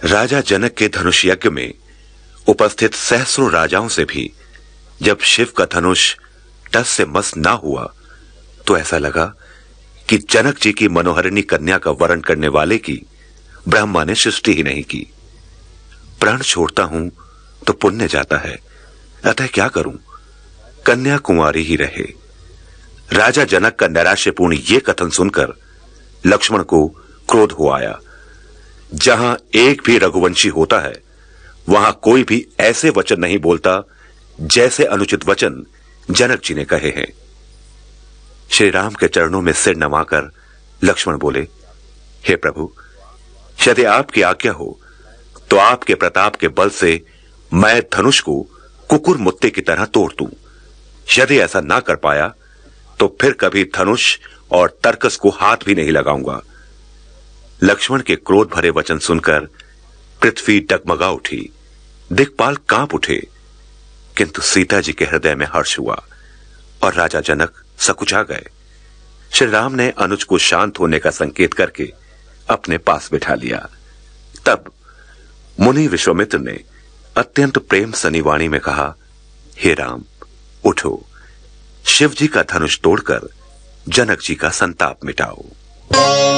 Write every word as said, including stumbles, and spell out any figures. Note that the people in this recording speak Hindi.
राजा जनक के धनुष यज्ञ में उपस्थित सहस्रों राजाओं से भी जब शिव का धनुष टस से मस ना हुआ तो ऐसा लगा कि जनक जी की मनोहरिणी कन्या का वरण करने वाले की ब्रह्मा ने सृष्टि ही नहीं की। प्राण छोड़ता हूं तो पुण्य जाता है, अतः क्या करूं, कन्या कुंवारी ही रहे। राजा जनक का नैराश्यपूर्ण ये कथन सुनकर लक्ष्मण को क्रोध हो आया। जहां एक भी रघुवंशी होता है वहां कोई भी ऐसे वचन नहीं बोलता जैसे अनुचित वचन जनक जी ने कहे हैं। श्री राम के चरणों में सिर नवाकर लक्ष्मण बोले, हे प्रभु, यदि आपकी आज्ञा हो तो आपके प्रताप के बल से मैं धनुष को कुकुर मुत्ते की तरह तोड़ दूं। यदि ऐसा ना कर पाया तो फिर कभी धनुष और तरकस को हाथ भी नहीं लगाऊंगा। लक्ष्मण के क्रोध भरे वचन सुनकर पृथ्वी डगमगा उठी, दिक्पाल कांप उठे, किंतु सीता जी के हृदय में हर्ष हुआ और राजा जनक सकुचा गए। श्री राम ने अनुज को शांत होने का संकेत करके अपने पास बिठा लिया। तब मुनि विश्वामित्र ने अत्यंत प्रेम सनी वाणी में कहा, हे राम, उठो, शिव जी का धनुष तोड़कर जनक जी का संताप मिटाओ।